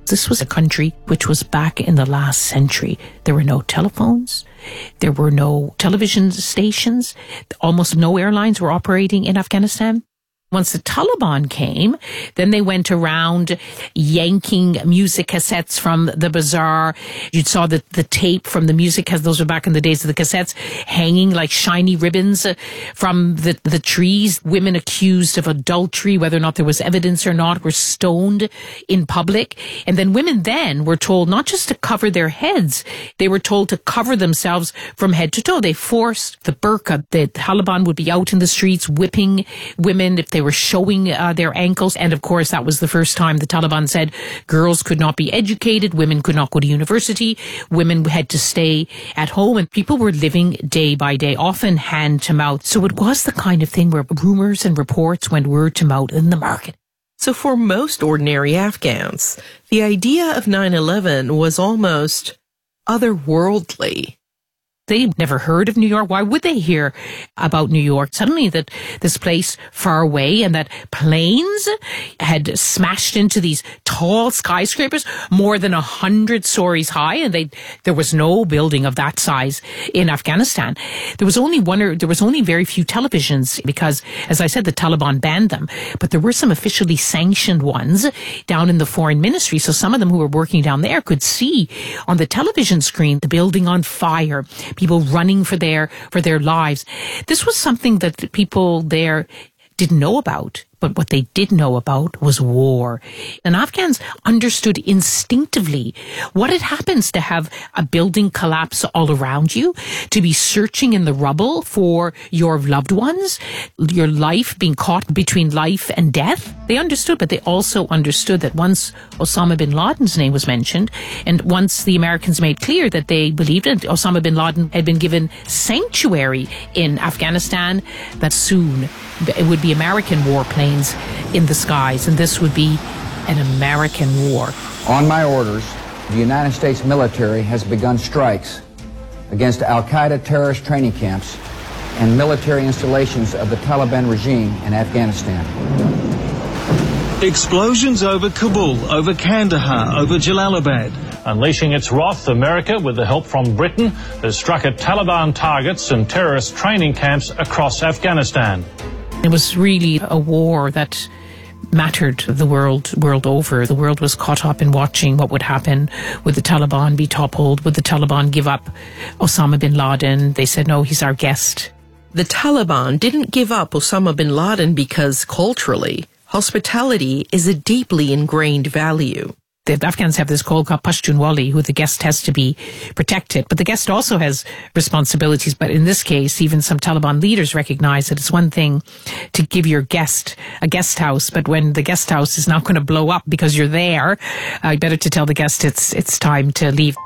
This was a country which was back in the last century. There were no telephones. There were no television stations. Almost no airlines were operating in Afghanistan. Once the Taliban came, then they went around yanking music cassettes from the bazaar. You saw the tape from the music, those were back in the days of the cassettes, hanging like shiny ribbons from the trees. Women accused of adultery, whether or not there was evidence or not, were stoned in public. And then women then were told not just to cover their heads, they were told to cover themselves from head to toe. They forced the burqa. The Taliban would be out in the streets whipping women if they were showing their ankles. And of course, that was the first time the Taliban said girls could not be educated, women could not go to university, women had to stay at home, and people were living day by day, often hand to mouth. So it was the kind of thing where rumors and reports went word to mouth in the market. So for most ordinary Afghans, the idea of 9/11 was almost otherworldly. They never heard of New York. Why would they hear about New York? Suddenly that this place far away and that planes had smashed into these tall skyscrapers, more than 100 stories high, and there was no building of that size in Afghanistan. There was only very few televisions because, as I said, the Taliban banned them. But there were some officially sanctioned ones down in the foreign ministry. So some of them who were working down there could see on the television screen the building on fire, people running for their lives. This was something that people there didn't know about, but what they did know about was war. And Afghans understood instinctively what it happens to have a building collapse all around you, to be searching in the rubble for your loved ones, your life being caught between life and death. They understood, but they also understood that once Osama bin Laden's name was mentioned, and once the Americans made clear that they believed that Osama bin Laden had been given sanctuary in Afghanistan, that soon it would be American warplanes in the skies, and this would be an American war. On my orders, the United States military has begun strikes against Al-Qaeda terrorist training camps and military installations of the Taliban regime in Afghanistan. Explosions over Kabul, over Kandahar, over Jalalabad. Unleashing its wrath, America, with the help from Britain, has struck at Taliban targets and terrorist training camps across Afghanistan. It was really a war that mattered the world over. The world was caught up in watching what would happen. Would the Taliban be toppled? Would the Taliban give up Osama bin Laden? They said, no, he's our guest. The Taliban didn't give up Osama bin Laden because culturally, hospitality is a deeply ingrained value. The Afghans have this code called Pashtunwali, who the guest has to be protected. But the guest also has responsibilities. But in this case, even some Taliban leaders recognize that it's one thing to give your guest a guest house, but when the guest house is not going to blow up because you're there, better to tell the guest it's time to leave.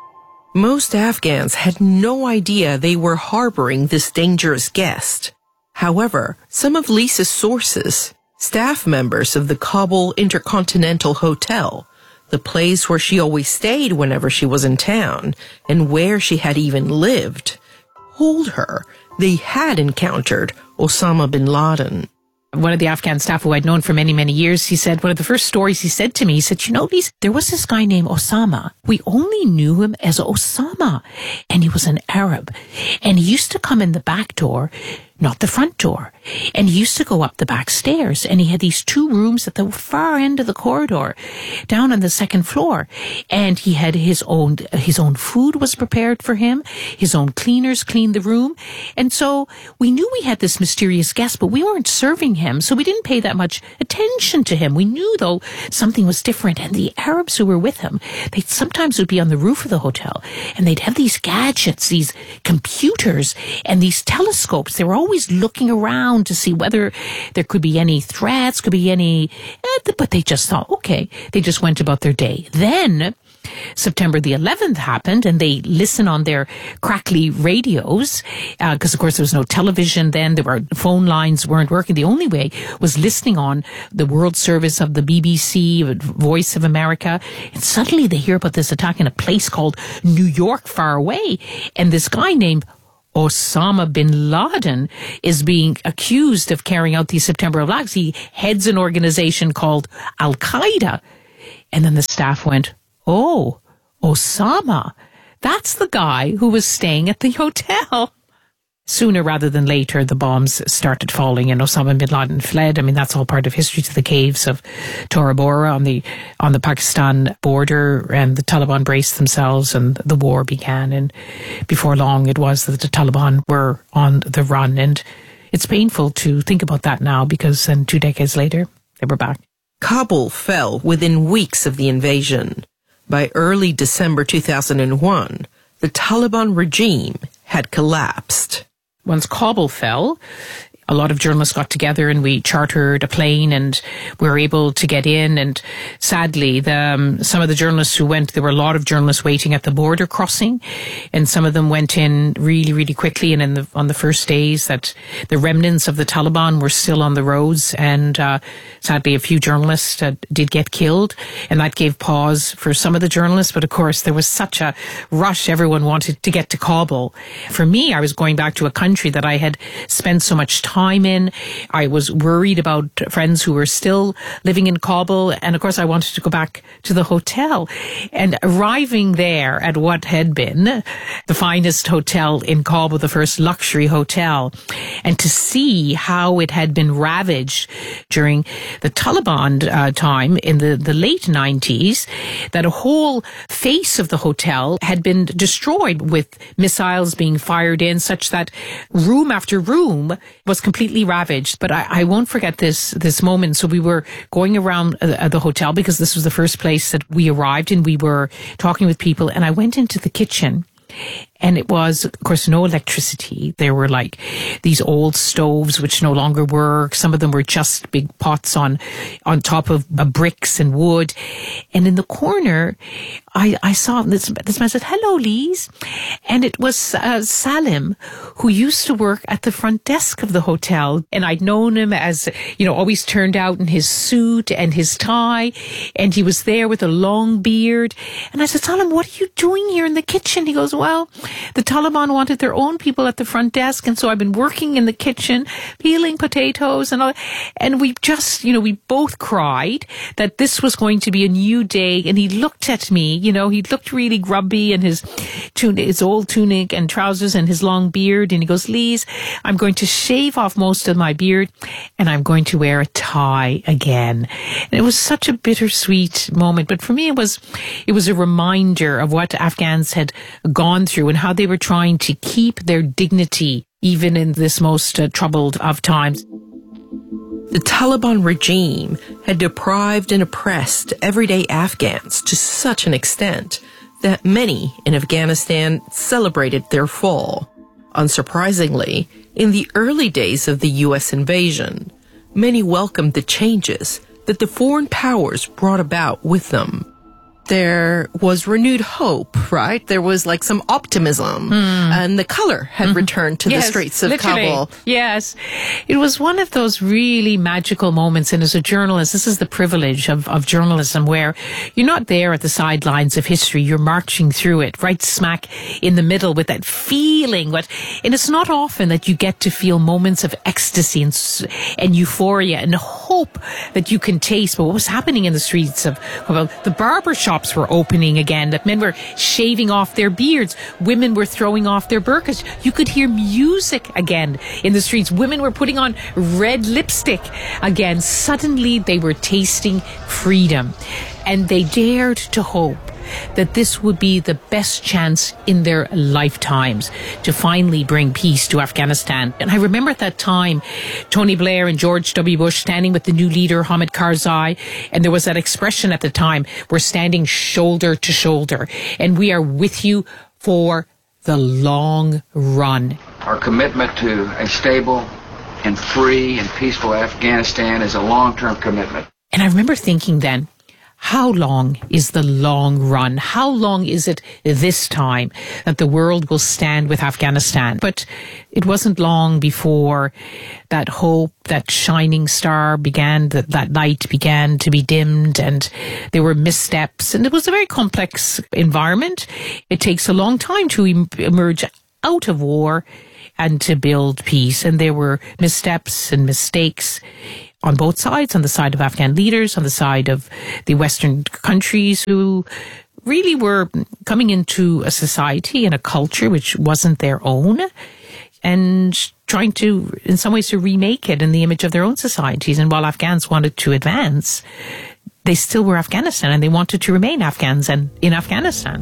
Most Afghans had no idea they were harboring this dangerous guest. However, some of Lisa's sources, staff members of the Kabul Intercontinental Hotel, the place where she always stayed whenever she was in town, and where she had even lived, told her they had encountered Osama bin Laden. One of the Afghan staff who I'd known for many, many years, he said, one of the first stories he said to me, he said, you know, Lisa, there was this guy named Osama. We only knew him as Osama, and he was an Arab, and he used to come in the back door, not the front door. And he used to go up the back stairs, and he had these two rooms at the far end of the corridor, down on the second floor. And he had his own food was prepared for him. His own cleaners cleaned the room. And so we knew we had this mysterious guest, but we weren't serving him. So we didn't pay that much attention to him. We knew, though, something was different. And the Arabs who were with him, they sometimes would be on the roof of the hotel, and they'd have these gadgets, these computers, and these telescopes. They were always looking around to see whether there could be any threats, could be any, but they just thought, okay, they just went about their day. Then September the 11th happened, and they listened on their crackly radios, because of course there was no television then, phone lines weren't working. The only way was listening on the world service of the BBC, Voice of America, and suddenly they hear about this attack in a place called New York far away, and this guy named Osama bin Laden is being accused of carrying out these September attacks. He heads an organization called Al-Qaeda. And then the staff went, oh, Osama. That's the guy who was staying at the hotel. Sooner rather than later, the bombs started falling and Osama bin Laden fled. I mean, that's all part of history, to the caves of Tora Bora on the Pakistan border, and the Taliban braced themselves and the war began. And before long, it was that the Taliban were on the run. And it's painful to think about that now, because then 2 decades later, they were back. Kabul fell within weeks of the invasion. By early December 2001, the Taliban regime had collapsed. Once Kabul fell, a lot of journalists got together and we chartered a plane and we were able to get in. And sadly, some of the journalists who went, there were a lot of journalists waiting at the border crossing, and some of them went in really, really quickly. And on the first days, that the remnants of the Taliban were still on the roads, and sadly, a few journalists did get killed, and that gave pause for some of the journalists. But of course, there was such a rush; everyone wanted to get to Kabul. For me, I was going back to a country that I had spent so much time in. I was worried about friends who were still living in Kabul, and of course I wanted to go back to the hotel. And arriving there at what had been the finest hotel in Kabul, the first luxury hotel, and to see how it had been ravaged during the Taliban time in the late 90s, that a whole face of the hotel had been destroyed with missiles being fired in, such that room after room was completely ravaged. But I won't forget this moment. So we were going around the hotel, because this was the first place that we arrived, and we were talking with people, and I went into the kitchen. And it was, of course, no electricity. There were like these old stoves which no longer work. Some of them were just big pots on top of bricks and wood. And in the corner, I saw this man said, "Hello, Lise." And it was Salim, who used to work at the front desk of the hotel. And I'd known him as, always turned out in his suit and his tie. And he was there with a long beard. And I said, "Salim, what are you doing here in the kitchen?" He goes, "Well, the Taliban wanted their own people at the front desk, and so I've been working in the kitchen, peeling potatoes and all." And we just, we both cried that this was going to be a new day. And he looked at me, he looked really grubby in his old tunic and trousers and his long beard. And he goes, "Lise, I'm going to shave off most of my beard and I'm going to wear a tie again." And it was such a bittersweet moment. But for me, it was a reminder of what Afghans had gone through and how they were trying to keep their dignity even in this most troubled of times. The Taliban regime had deprived and oppressed everyday Afghans to such an extent that many in Afghanistan celebrated their fall. Unsurprisingly, in the early days of the U.S. invasion, many welcomed the changes that the foreign powers brought about with them. There was renewed hope, right? There was like some optimism, and the color had returned to the streets of Kabul. Yes. It was one of those really magical moments. And as a journalist, this is the privilege of journalism, where you're not there at the sidelines of history. You're marching through it right smack in the middle with that feeling. And it's not often that you get to feel moments of ecstasy and euphoria and hope that you can taste. But what was happening in the streets of Kabul, the barber shops were opening again, that men were shaving off their beards, women were throwing off their burqas. You could hear music again in the streets. Women were putting on red lipstick again. Suddenly they were tasting freedom, and they dared to hope that this would be the best chance in their lifetimes to finally bring peace to Afghanistan. And I remember at that time, Tony Blair and George W. Bush standing with the new leader, Hamid Karzai, and there was that expression at the time, "We're standing shoulder to shoulder, and we are with you for the long run." Our commitment to a stable and free and peaceful Afghanistan is a long-term commitment. And I remember thinking then, how long is the long run? How long is it this time that the world will stand with Afghanistan? But it wasn't long before that hope, that shining star began, that light began to be dimmed, and there were missteps. And it was a very complex environment. It takes a long time to emerge out of war and to build peace. And there were missteps and mistakes. on both sides, on the side of Afghan leaders, on the side of the Western countries who really were coming into a society and a culture which wasn't their own and trying to, in some ways, to remake it in the image of their own societies. And while Afghans wanted to advance, they still were Afghanistan and they wanted to remain Afghans and in Afghanistan.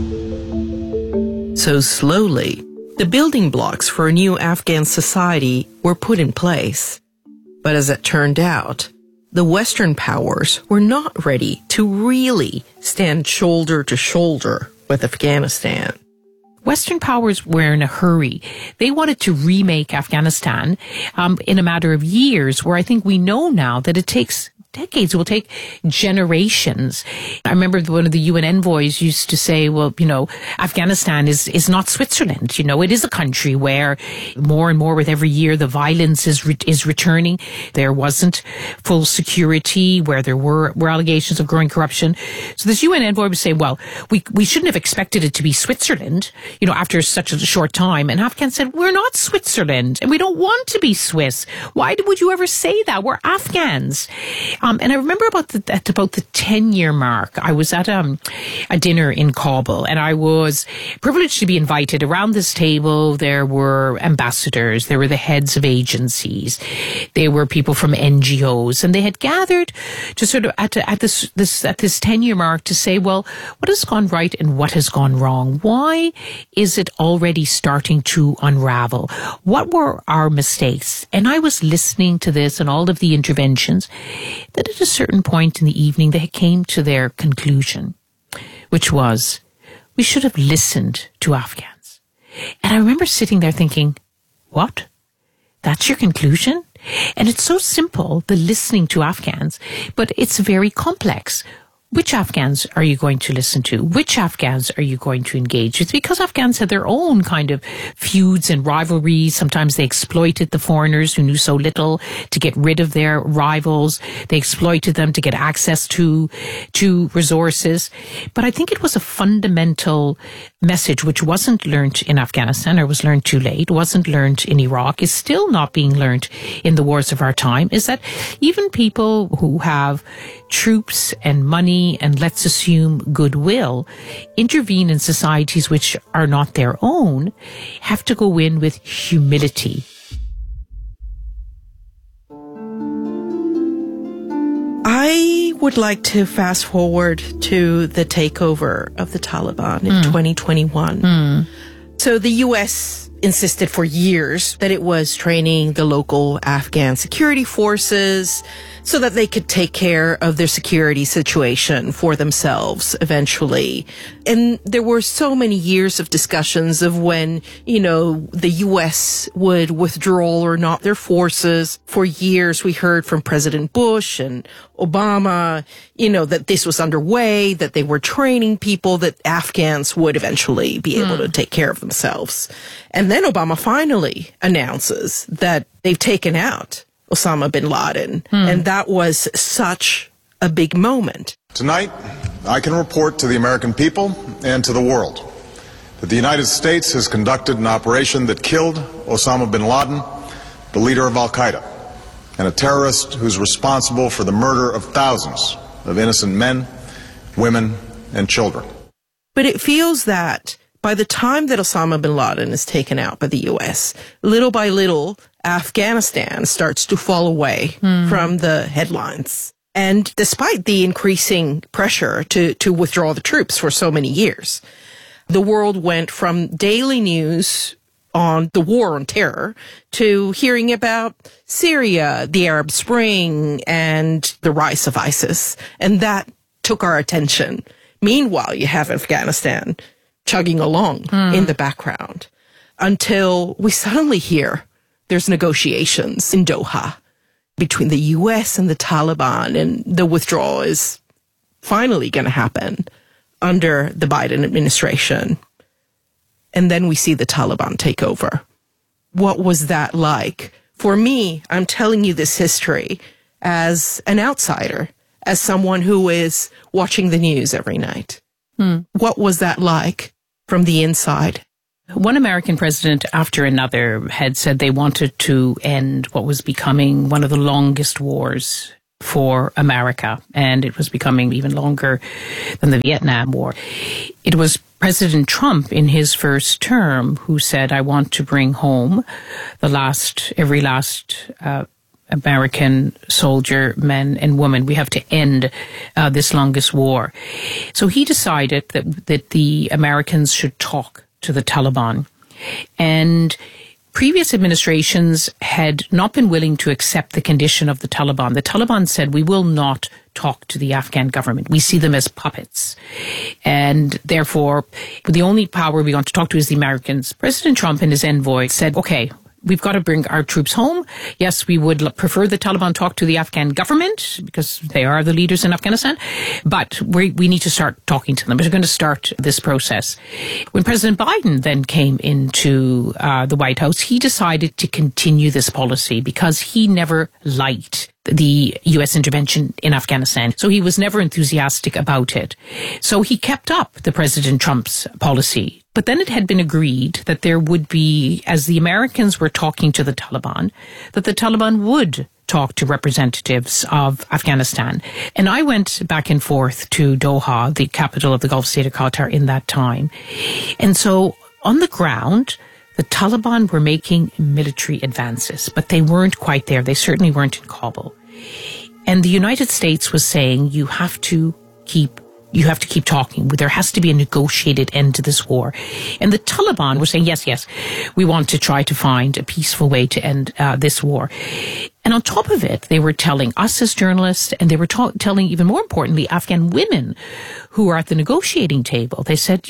So slowly, the building blocks for a new Afghan society were put in place. But as it turned out, the Western powers were not ready to really stand shoulder to shoulder with Afghanistan. Western powers were in a hurry. They wanted to remake Afghanistan in a matter of years, where I think we know now that it takes decades, it will take generations. I remember one of the UN envoys used to say, well, Afghanistan is not Switzerland. It is a country where more and more with every year the violence is returning. There wasn't full security, where there were allegations of growing corruption. So this UN envoy would say, well, we shouldn't have expected it to be Switzerland, after such a short time. And Afghans said, we're not Switzerland and we don't want to be Swiss. Why would you ever say that? We're Afghans. And I remember at about the 10-year mark, I was at a dinner in Kabul, and I was privileged to be invited. Around this table, there were ambassadors, there were the heads of agencies, there were people from NGOs, and they had gathered to sort of at this 10-year mark to say, well, what has gone right and what has gone wrong? Why is it already starting to unravel? What were our mistakes? And I was listening to this and all of the interventions. That at a certain point in the evening, they came to their conclusion, which was, we should have listened to Afghans. And I remember sitting there thinking, what? That's your conclusion? And it's so simple, the listening to Afghans, but it's very complex. Which Afghans are you going to listen to? Which Afghans are you going to engage with? Because Afghans had their own kind of feuds and rivalries. Sometimes they exploited the foreigners who knew so little to get rid of their rivals. They exploited them to get access to resources. But I think it was a fundamental message which wasn't learnt in Afghanistan, or was learned too late, wasn't learnt in Iraq, is still not being learnt in the wars of our time, is that even people who have troops and money and, let's assume, goodwill, intervene in societies which are not their own, have to go in with humility. I would like to fast forward to the takeover of the Taliban in 2021. So the U.S. insisted for years that it was training the local Afghan security forces so that they could take care of their security situation for themselves eventually. And there were so many years of discussions of when, the U.S. would withdraw or not their forces. For years, we heard from President Bush and Obama, that this was underway, that they were training people, that Afghans would eventually be able to take care of themselves. And then Obama finally announces that they've taken out Osama bin Laden. And that was such a big moment. Tonight, I can report to the American people and to the world that the United States has conducted an operation that killed Osama bin Laden, the leader of Al-Qaeda, and a terrorist who's responsible for the murder of thousands of innocent men, women, and children. But it feels that by the time that Osama bin Laden is taken out by the U.S., little by little, Afghanistan starts to fall away from the headlines. And despite the increasing pressure to withdraw the troops for so many years, the world went from daily news on the war on terror to hearing about Syria, the Arab Spring, and the rise of ISIS. And that took our attention. Meanwhile, you have Afghanistan chugging along in the background until we suddenly hear there's negotiations in Doha between the U.S. and the Taliban, and the withdrawal is finally going to happen under the Biden administration. And then we see the Taliban take over. What was that like? For me, I'm telling you this history as an outsider, as someone who is watching the news every night. What was that like from the inside? One American president after another had said they wanted to end what was becoming one of the longest wars for America, and it was becoming even longer than the Vietnam War. It was President Trump in his first term who said, I want to bring home every last American soldier, men and women. We have to end this longest war. So he decided that the Americans should talk to the Taliban. And previous administrations had not been willing to accept the condition of the Taliban. The Taliban said, we will not talk to the Afghan government. We see them as puppets. And therefore, the only power we want to talk to is the Americans. President Trump and his envoy said, okay, we've got to bring our troops home. Yes, we would prefer the Taliban talk to the Afghan government because they are the leaders in Afghanistan, but we need to start talking to them. We're going to start this process. When President Biden then came into the White House, he decided to continue this policy because he never liked the U.S. intervention in Afghanistan. So he was never enthusiastic about it. So he kept up the President Trump's policy. But then it had been agreed that there would be, as the Americans were talking to the Taliban, that the Taliban would talk to representatives of Afghanistan. And I went back and forth to Doha, the capital of the Gulf state of Qatar, in that time. And so on the ground, the Taliban were making military advances, but they weren't quite there. They certainly weren't in Kabul. And the United States was saying, you have to keep talking. There has to be a negotiated end to this war. And the Taliban were saying, yes, we want to try to find a peaceful way to end this war. And on top of it, they were telling us as journalists, and they were telling, even more importantly, Afghan women who are at the negotiating table. They said,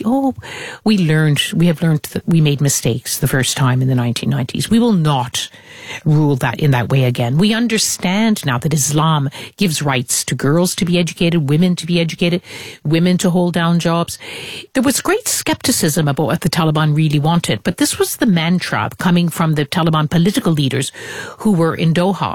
we have learned that we made mistakes the first time in the 1990s. We will not rule that in that way again. We understand now that Islam gives rights to girls to be educated, women to be educated, women to hold down jobs. There was great skepticism about what the Taliban really wanted, but this was the mantra coming from the Taliban political leaders who were in Doha.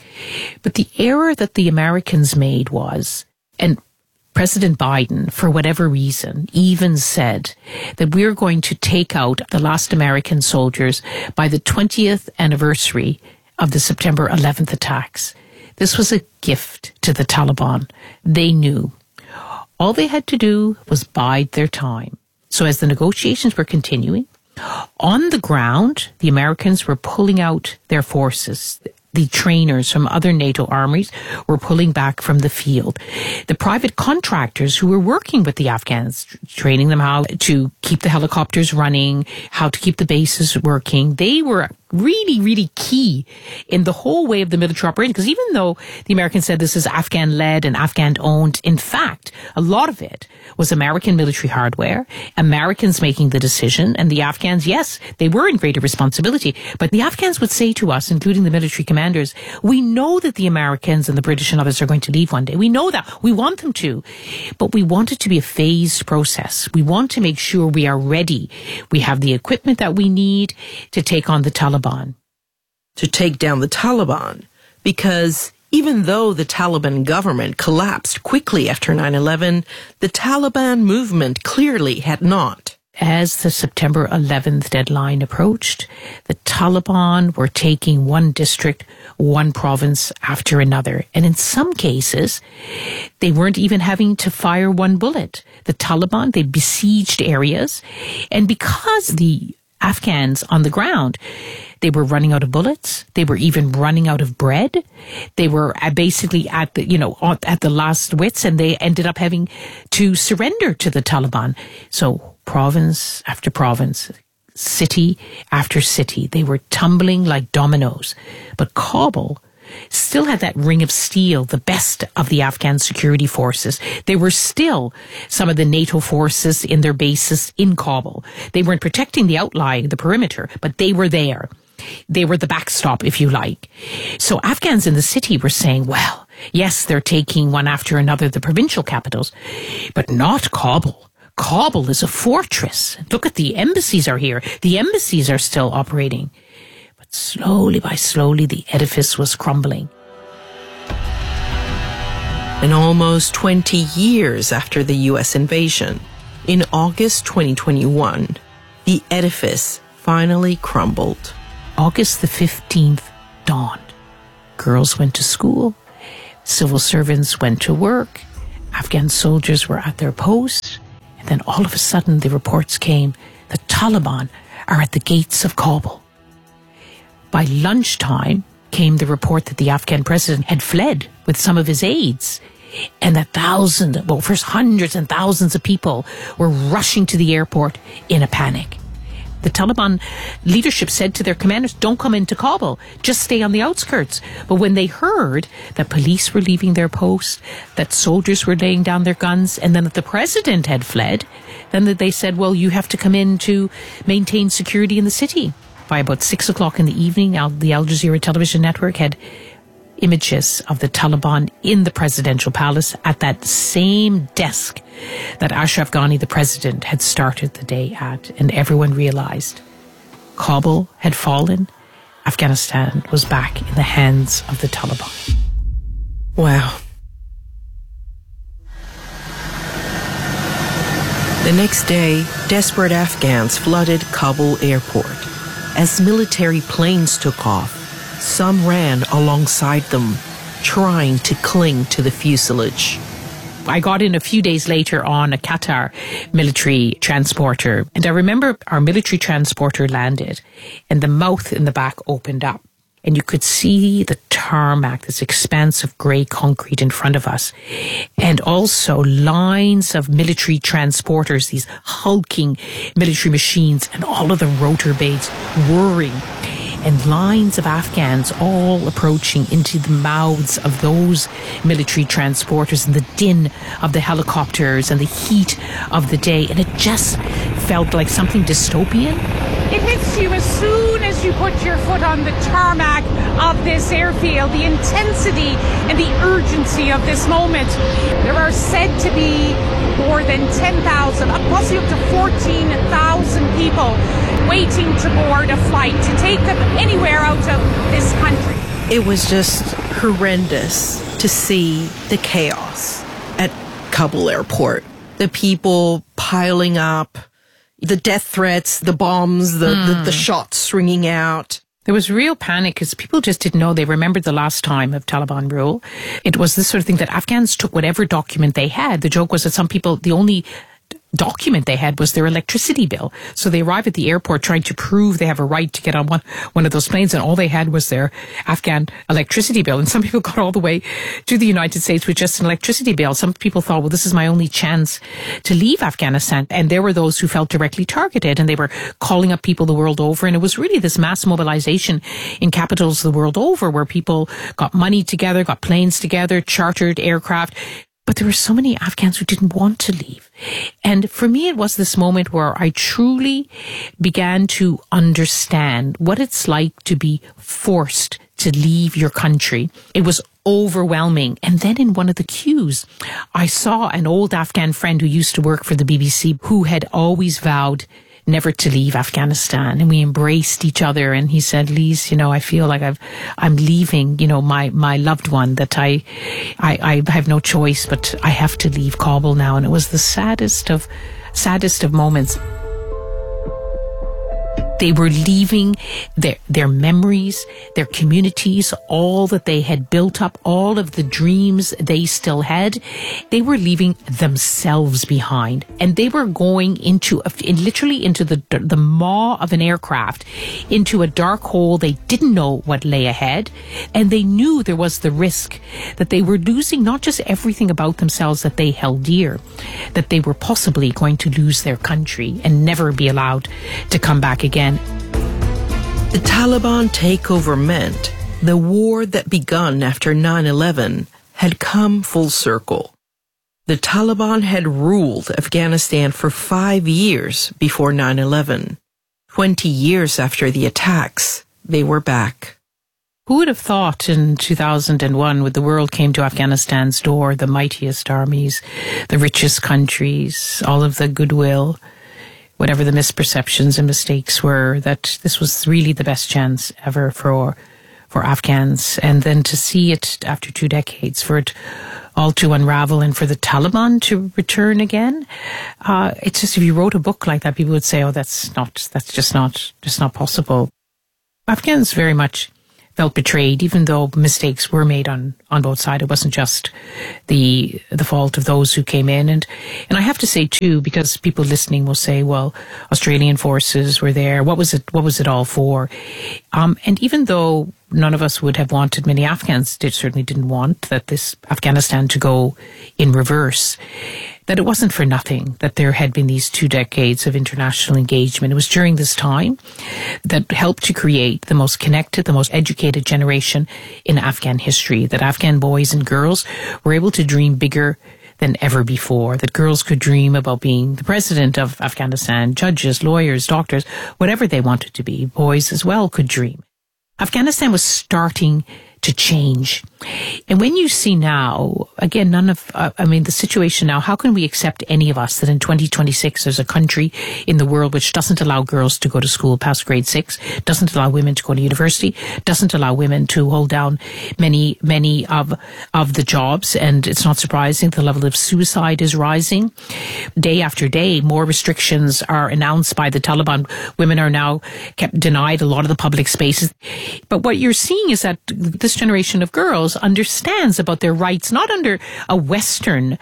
But the error that the Americans made was, and President Biden, for whatever reason, even said that we're going to take out the last American soldiers by the 20th anniversary of the September 11th attacks. This was a gift to the Taliban. They knew. All they had to do was bide their time. So as the negotiations were continuing, on the ground, the Americans were pulling out their forces. The trainers from other NATO armies were pulling back from the field. The private contractors who were working with the Afghans, training them how to keep the helicopters running, how to keep the bases working, they were really, really key in the whole way of the military operation. Because even though the Americans said this is Afghan-led and Afghan-owned, in fact, a lot of it was American military hardware, Americans making the decision, and the Afghans, yes, they were in greater responsibility. But the Afghans would say to us, including the military commanders, we know that the Americans and the British and others are going to leave one day. We know that. We want them to. But we want it to be a phased process. We want to make sure we are ready. We have the equipment that we need to take on the Taliban. To take down the Taliban, because even though the Taliban government collapsed quickly after 9/11, the Taliban movement clearly had not. As the September 11th deadline approached, the Taliban were taking one district, one province after another. And in some cases, they weren't even having to fire one bullet. The Taliban, they besieged areas. And because the Afghans on the ground, they were running out of bullets. They were even running out of bread. They were basically at the last wits, and they ended up having to surrender to the Taliban. So province after province, city after city, they were tumbling like dominoes. But Kabul still had that ring of steel, the best of the Afghan security forces. They were still some of the NATO forces in their bases in Kabul. They weren't protecting the outlying, the perimeter, but they were there. They were the backstop, if you like. So Afghans in the city were saying, well, yes, they're taking one after another, the provincial capitals, but not Kabul. Kabul is a fortress. Look at the embassies are here. The embassies are still operating. But slowly by slowly, the edifice was crumbling. And almost 20 years after the U.S. invasion, in August 2021, the the edifice finally crumbled. August the 15th dawned. Girls went to school. Civil servants went to work. Afghan soldiers were at their posts. And then all of a sudden the reports came. The Taliban are at the gates of Kabul. By lunchtime came the report that the Afghan president had fled with some of his aides. And that first hundreds and thousands of people were rushing to the airport in a panic. The Taliban leadership said to their commanders, don't come into Kabul, just stay on the outskirts. But when they heard that police were leaving their posts, that soldiers were laying down their guns, and then that the president had fled, then they said, well, you have to come in to maintain security in the city. By about 6 o'clock in the evening, the Al Jazeera television network had images of the Taliban in the presidential palace at that same desk that Ashraf Ghani, the president, had started the day at. And everyone realized Kabul had fallen. Afghanistan was back in the hands of the Taliban. Wow. The next day, desperate Afghans flooded Kabul airport. As military planes took off, some ran alongside them, trying to cling to the fuselage. I got in a few days later on a Qatar military transporter, and I remember our military transporter landed and the mouth in the back opened up and you could see the tarmac, this expanse of grey concrete in front of us, and also lines of military transporters, these hulking military machines, and all of the rotor blades whirring, and lines of Afghans all approaching into the mouths of those military transporters, and the din of the helicopters and the heat of the day. And it just felt like something dystopian. It hits you as soon as you put your foot on the tarmac of this airfield, the intensity and the urgency of this moment. There are said to be more than 10,000, possibly up to 14,000 people waiting to board a flight to take them anywhere out of this country. It was just horrendous to see the chaos at Kabul airport. The people piling up, the death threats, the bombs, the shots ringing out. There was real panic because people just didn't know. They remembered the last time of Taliban rule. It was this sort of thing that Afghans took whatever document they had. The joke was that some people, the only document they had was their electricity bill. So they arrive at the airport trying to prove they have a right to get on one of those planes, and all they had was their Afghan electricity bill. And some people got all the way to the United States with just an electricity bill. Some people thought, well, this is my only chance to leave Afghanistan. And there were those who felt directly targeted, and they were calling up people the world over. And it was really this mass mobilization in capitals the world over where people got money together, got planes together, chartered aircraft. But there were so many Afghans who didn't want to leave. And for me, it was this moment where I truly began to understand what it's like to be forced to leave your country. It was overwhelming. And then in one of the queues, I saw an old Afghan friend who used to work for the BBC who had always vowed never to leave Afghanistan, and we embraced each other. And he said, Lise, I feel like I'm leaving, my loved one, that I have no choice, but I have to leave Kabul now. And it was the saddest of moments. They were leaving their memories, their communities, all that they had built up, all of the dreams they still had. They were leaving themselves behind, and they were going literally into the maw of an aircraft, into a dark hole. They didn't know what lay ahead, and they knew there was the risk that they were losing not just everything about themselves that they held dear, that they were possibly going to lose their country and never be allowed to come back again. The Taliban takeover meant the war that begun after 9/11 had come full circle. The Taliban had ruled Afghanistan for 5 years before 9/11. 20 years after the attacks, they were back. Who would have thought in 2001, when the world came to Afghanistan's door, the mightiest armies, the richest countries, all of the goodwill, whatever the misperceptions and mistakes were, that this was really the best chance ever for Afghans. And then to see it after 2 decades, for it all to unravel and for the Taliban to return again. It's just, if you wrote a book like that, people would say, oh, that's just not possible. Afghans very much felt betrayed, even though mistakes were made on both sides. It wasn't just the fault of those who came in. And I have to say too, because people listening will say, well, Australian forces were there. What was it all for? And even though none of us would have wanted, many Afghans certainly didn't want that this Afghanistan to go in reverse, that it wasn't for nothing that there had been these 2 decades of international engagement. It was during this time that helped to create the most connected, the most educated generation in Afghan history, that Afghan boys and girls were able to dream bigger than ever before, that girls could dream about being the president of Afghanistan, judges, lawyers, doctors, whatever they wanted to be. Boys as well could dream. Afghanistan was starting to change. And when you see now, again, the situation now, how can we accept any of us that in 2026 there's a country in the world which doesn't allow girls to go to school past grade 6, doesn't allow women to go to university, doesn't allow women to hold down many of the jobs. And it's not surprising the level of suicide is rising. Day after day, more restrictions are announced by the Taliban. Women are now kept denied a lot of the public spaces. But what you're seeing is that this generation of girls understands about their rights, not under a Western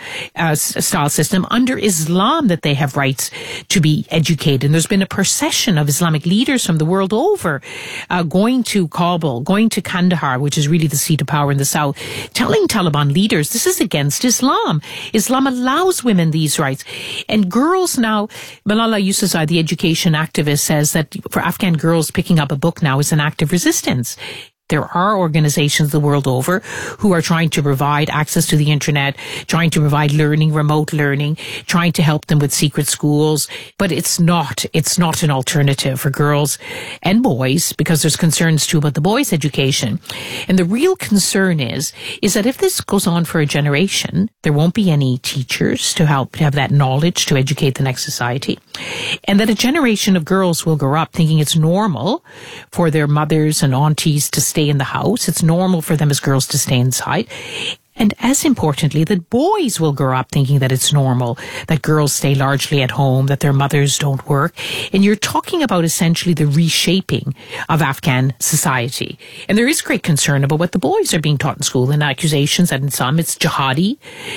style system, under Islam, that they have rights to be educated. And there's been a procession of Islamic leaders from the world over going to Kabul, going to Kandahar, which is really the seat of power in the south, telling Taliban leaders this is against Islam. Islam allows women these rights. And girls now, Malala Yousafzai, the education activist, says that for Afghan girls, picking up a book now is an act of resistance. There are organizations the world over who are trying to provide access to the internet, trying to provide learning, remote learning, trying to help them with secret schools. But it's not an alternative for girls and boys, because there's concerns too about the boys' education. And the real concern is that if this goes on for a generation, there won't be any teachers to help have that knowledge to educate the next society. And that a generation of girls will grow up thinking it's normal for their mothers and aunties to stay in the house. It's normal for them as girls to stay inside. And as importantly, that boys will grow up thinking that it's normal that girls stay largely at home, that their mothers don't work. And you're talking about essentially the reshaping of Afghan society. And there is great concern about what the boys are being taught in school, and accusations that in some it's jihadi,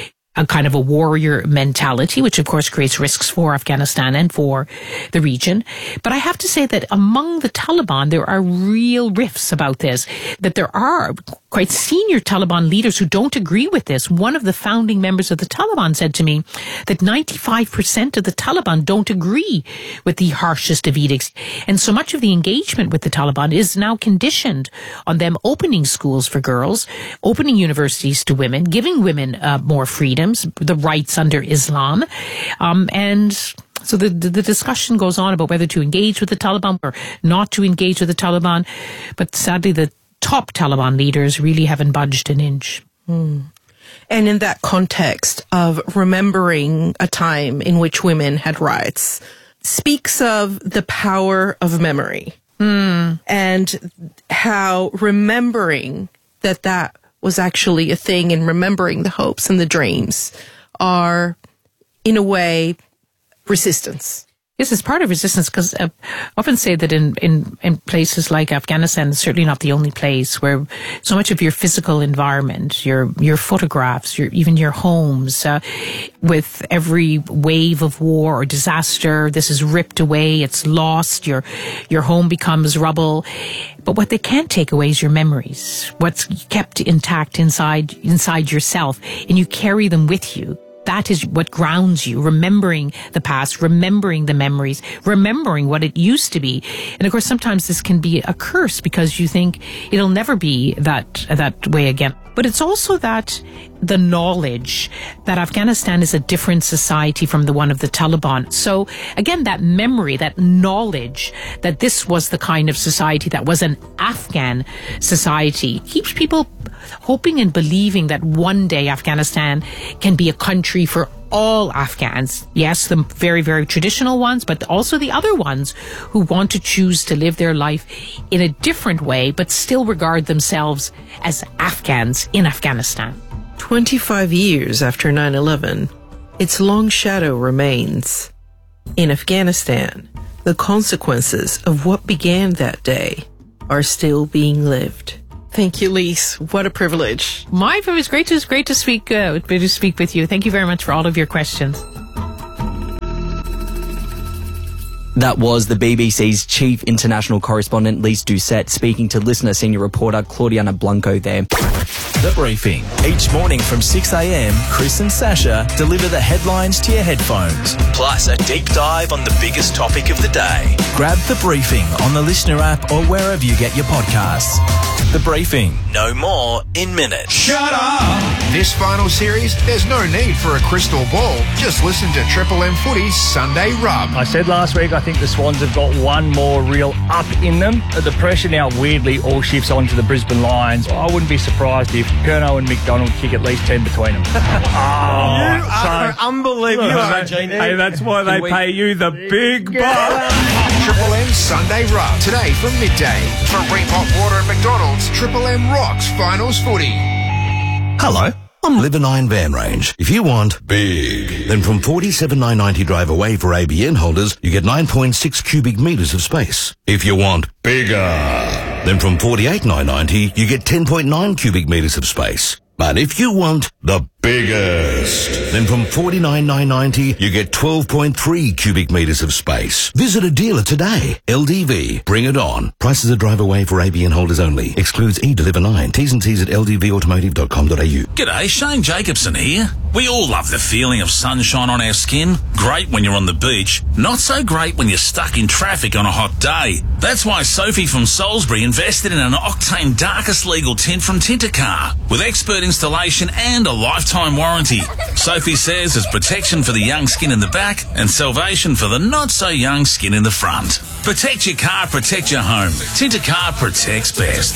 a kind of a warrior mentality, which of course creates risks for Afghanistan and for the region. But I have to say that among the Taliban, there are real rifts about this, that there are quite senior Taliban leaders who don't agree with this. One of the founding members of the Taliban said to me that 95% of the Taliban don't agree with the harshest of edicts. And so much of the engagement with the Taliban is now conditioned on them opening schools for girls, opening universities to women, giving women more freedom, the rights under Islam. And so the discussion goes on about whether to engage with the Taliban or not to engage with the Taliban. But sadly, the top Taliban leaders really haven't budged an inch. And in that context of remembering a time in which women had rights, speaks of the power of memory and how remembering that was actually a thing, and remembering the hopes and the dreams are, in a way, resistance. Yes, it's part of resistance, because I often say that in places like Afghanistan, it's certainly not the only place where so much of your physical environment, your photographs, even your homes, with every wave of war or disaster, this is ripped away, it's lost, your home becomes rubble. But what they can't take away is your memories, what's kept intact inside yourself, and you carry them with you. That is what grounds you, remembering the past, remembering the memories, remembering what it used to be. And of course, sometimes this can be a curse because you think it'll never be that way again. But it's also that the knowledge that Afghanistan is a different society from the one of the Taliban. So again, that memory, that knowledge that this was the kind of society that was an Afghan society keeps people hoping and believing that one day Afghanistan can be a country for all Afghans. Yes, the very, very traditional ones, but also the other ones who want to choose to live their life in a different way, but still regard themselves as Afghans in Afghanistan. 25 years after 9/11, its long shadow remains. In Afghanistan, the consequences of what began that day are still being lived. Thank you, Lise. What a privilege. It was great to speak with you. Thank you very much for all of your questions. That was the BBC's chief international correspondent, Lise Doucette, speaking to listener senior reporter Claudiana Blanco there. The Briefing. Each morning from 6 a.m, Chris and Sasha deliver the headlines to your headphones, plus a deep dive on the biggest topic of the day. Grab The Briefing on the Listener app or wherever you get your podcasts. The Briefing. No more in minutes. Shut up! This final series, there's no need for a crystal ball. Just listen to Triple M Footy's Sunday Rub. I said last week I think the Swans have got one more real up in them. The pressure now weirdly all shifts onto the Brisbane Lions. I wouldn't be surprised if Curnow and McDonald kick at least 10 between them. Unbelievable. Hey, that's why they pay you the big bucks. Triple M Sunday Rub. Today from midday. From Repot Water and McDonald's, Triple M rocks finals footy. Hello, I'm Live9 Van Range. If you want big, then from $47,990 drive away for ABN holders, you get 9.6 cubic metres of space. If you want bigger, then from $48,990, you get 10.9 cubic metres of space. But if you want the biggest, then from $49,990, you get 12.3 cubic metres of space. Visit a dealer today. LDV. Bring it on. Prices are drive away for ABN holders only. Excludes eDeliver9. T's and C's at ldvautomotive.com.au. G'day, Shane Jacobson here. We all love the feeling of sunshine on our skin. Great when you're on the beach. Not so great when you're stuck in traffic on a hot day. That's why Sophie from Salisbury invested in an octane darkest legal tint from Tintercar with expert installation and a lifetime warranty. Sophie says it's protection for the young skin in the back and salvation for the not so young skin in the front. Protect your car, protect your home. Tintercar protects best.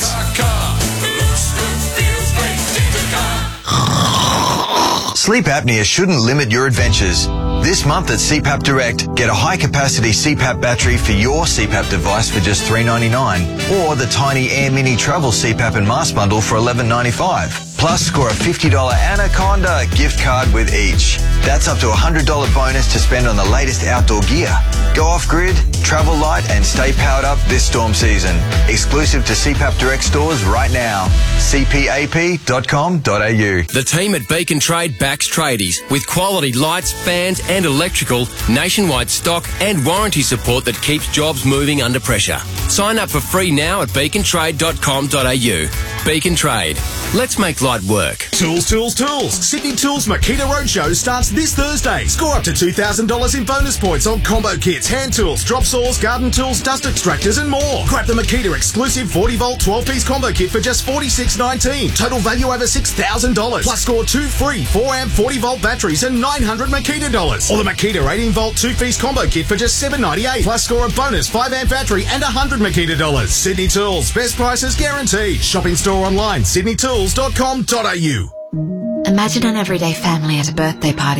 Sleep apnea shouldn't limit your adventures. This month at CPAP Direct, get a high-capacity CPAP battery for your CPAP device for just $3.99, or the Tiny Air Mini Travel CPAP and Mask Bundle for $11.95. Plus, score a $50 Anaconda gift card with each. That's up to a $100 bonus to spend on the latest outdoor gear. Go off-grid, travel light, and stay powered up this storm season. Exclusive to CPAP Direct stores right now. cpap.com.au. The team at Beacon Trade backs tradies with quality lights, fans, and electrical, nationwide stock and warranty support that keeps jobs moving under pressure. Sign up for free now at beacontrade.com.au. Beacon Trade. Let's make light work. Tools. Sydney Tools Makita Roadshow starts this Thursday. Score up to $2,000 in bonus points on combo kits, hand tools, drop saws, garden tools, dust extractors and more. Grab the Makita exclusive 40-volt 12-piece combo kit for just $46.19. Total value over $6,000. Plus score 2 free 4-amp 40-volt batteries and $900 Makita dollars. Or the Makita 18-volt 2-piece combo kit for just $7.98. Plus score a bonus 5-amp battery and $100 Makita dollars. Sydney Tools. Best prices guaranteed. Shopping store online, sydneytools.com.au. Imagine an everyday family at a birthday party.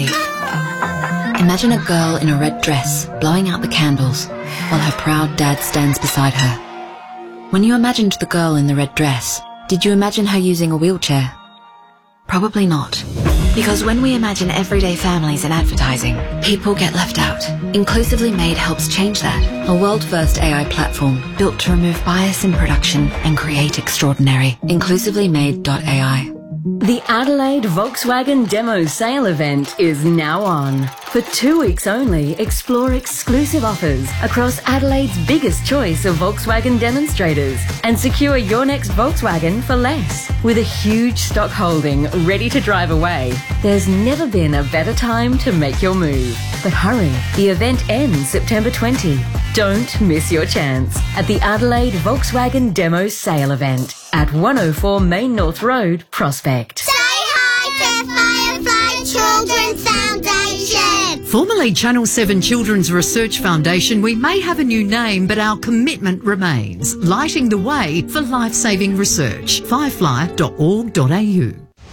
Imagine a girl in a red dress blowing out the candles while her proud dad stands beside her. When you imagined the girl in the red dress, did you imagine her using a wheelchair? Probably not. Because when we imagine everyday families in advertising, people get left out. Inclusively Made helps change that. A world-first AI platform built to remove bias in production and create extraordinary. InclusivelyMade.ai. The Adelaide Volkswagen Demo Sale event is now on. For 2 weeks only, explore exclusive offers across Adelaide's biggest choice of Volkswagen demonstrators and secure your next Volkswagen for less. With a huge stock holding ready to drive away, there's never been a better time to make your move. But hurry, the event ends September 20. Don't miss your chance at the Adelaide Volkswagen Demo Sale event at 104 Main North Road, Prospect. Say hi to Firefly Children's Foundation. Formerly Channel 7 Children's Research Foundation, we may have a new name, but our commitment remains, lighting the way for life-saving research. Firefly.org.au.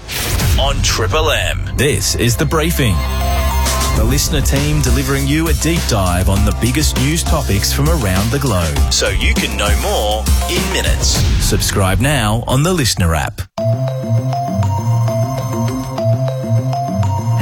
On Triple M, this is The Briefing. The listener team delivering you a deep dive on the biggest news topics from around the globe, so you can know more in minutes. Subscribe now on the Listener app.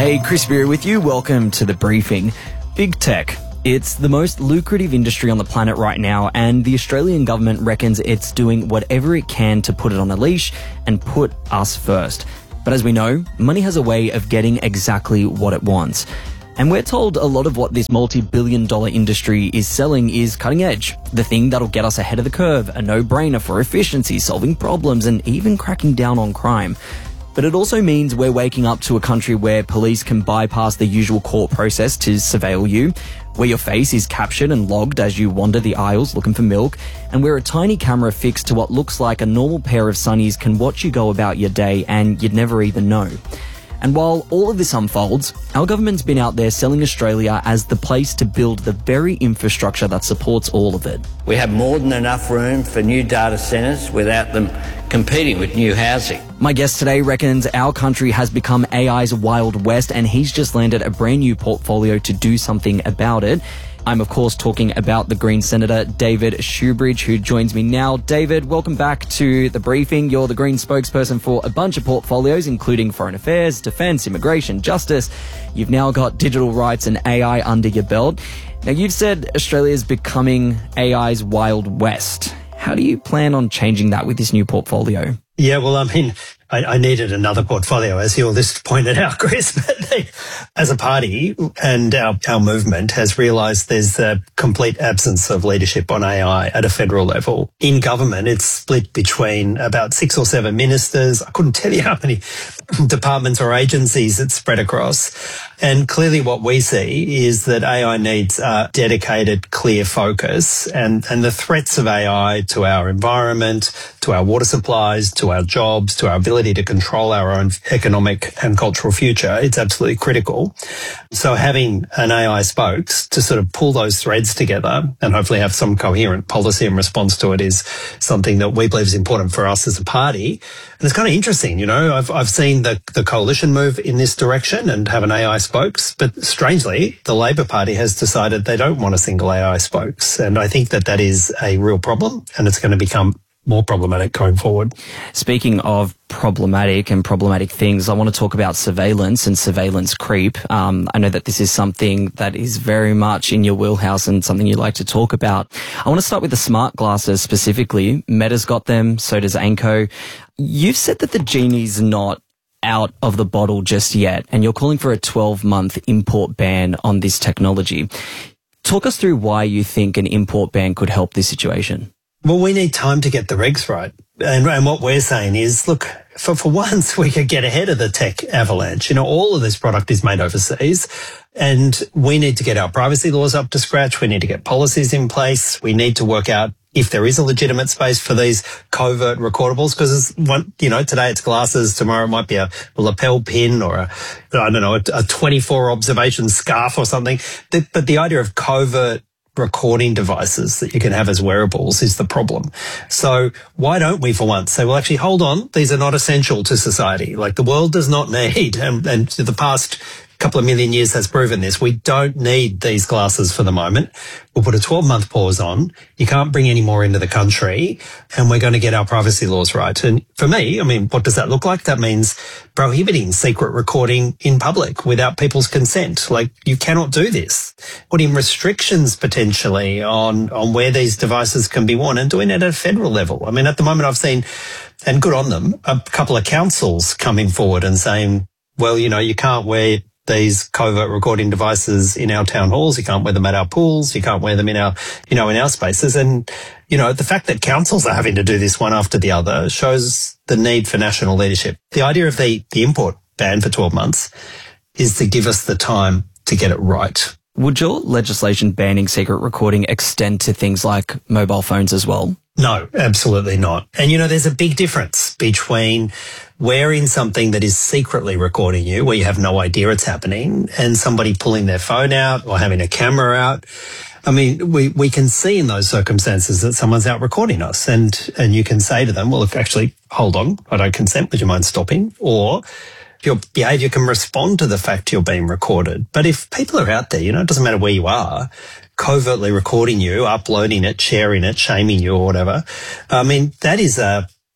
Hey, Chris Beer with you. Welcome to The Briefing. Big tech. It's the most lucrative industry on the planet right now, and the Australian government reckons it's doing whatever it can to put it on a leash and put us first. But as we know, money has a way of getting exactly what it wants. And we're told a lot of what this multi-billion-dollar industry is selling is cutting edge, the thing that'll get us ahead of the curve, a no-brainer for efficiency, solving problems, and even cracking down on crime. But it also means we're waking up to a country where police can bypass the usual court process to surveil you, where your face is captured and logged as you wander the aisles looking for milk, and where a tiny camera fixed to what looks like a normal pair of sunnies can watch you go about your day and you'd never even know. And while all of this unfolds, our government's been out there selling Australia as the place to build the very infrastructure that supports all of it. We have more than enough room for new data centres without them competing with new housing. My guest today reckons our country has become AI's Wild West, and he's just landed a brand new portfolio to do something about it. I'm, of course, talking about the Green Senator, David Shoebridge, who joins me now. David, welcome back to The Briefing. You're the Green spokesperson for a bunch of portfolios, including foreign affairs, defence, immigration, justice. You've now got digital rights and AI under your belt. Now, you've said Australia's becoming AI's Wild West. How do you plan on changing that with this new portfolio? Yeah, well, I mean, I needed another portfolio, as your list pointed out, Chris. But as a party and our movement has realised there's a complete absence of leadership on AI at a federal level. In government, it's split between about 6 or 7 ministers. I couldn't tell you how many departments or agencies it's spread across. And clearly what we see is that AI needs a dedicated, clear focus, and the threats of AI to our environment, to our water supplies, to our jobs, to our ability to control our own economic and cultural future, it's absolutely critical. So having an AI spokes to sort of pull those threads together and hopefully have some coherent policy in response to it is something that we believe is important for us as a party. And it's kind of interesting, you know, I've seen the coalition move in this direction and have an AI spokes, but strangely, the Labor Party has decided they don't want a single AI spokes. And I think that is a real problem, and it's going to become more problematic going forward. Speaking of problematic things, I want to talk about surveillance and surveillance creep. I know that this is something that is very much in your wheelhouse and something you like to talk about. I want to start with the smart glasses specifically. Meta's got them, so does Anko. You've said that the genie's not out of the bottle just yet, and you're calling for a 12-month import ban on this technology. Talk us through why you think an import ban could help this situation. Well, we need time to get the regs right. And what we're saying is, look, for once we could get ahead of the tech avalanche. You know, all of this product is made overseas, and we need to get our privacy laws up to scratch. We need to get policies in place. We need to work out if there is a legitimate space for these covert recordables, because today it's glasses, tomorrow it might be a lapel pin or a 24 observation scarf or something. But the idea of covert recording devices that you can have as wearables is the problem. So why don't we for once say, well, actually, hold on, these are not essential to society. Like, the world does not need, and the past couple of million years has proven this, we don't need these glasses for the moment. We'll put a 12-month pause on. You can't bring any more into the country, and we're going to get our privacy laws right. And for me, I mean, what does that look like? That means prohibiting secret recording in public without people's consent. Like, you cannot do this. Putting restrictions potentially on where these devices can be worn, and doing it at a federal level. I mean, at the moment I've seen, and good on them, a couple of councils coming forward and saying, well, you can't wear these covert recording devices in our town halls. You can't wear them at our pools. You can't wear them in our spaces. And, the fact that councils are having to do this one after the other shows the need for national leadership. The idea of the import ban for 12 months is to give us the time to get it right. Would your legislation banning secret recording extend to things like mobile phones as well? No, absolutely not. And, there's a big difference between wearing something that is secretly recording you, where you have no idea it's happening, and somebody pulling their phone out or having a camera out. I mean, we can see in those circumstances that someone's out recording us, and you can say to them, well, look, actually, hold on, I don't consent, would you mind stopping? Or your behaviour can respond to the fact you're being recorded. But if people are out there, it doesn't matter where you are, covertly recording you, uploading it, sharing it, shaming you or whatever, I mean, that is a